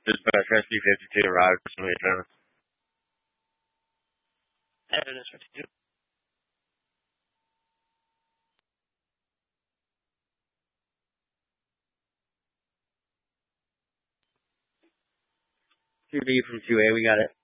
Dispatch Rescue 52 arrived for some address. Evidence 52. QD from 2A, we got it.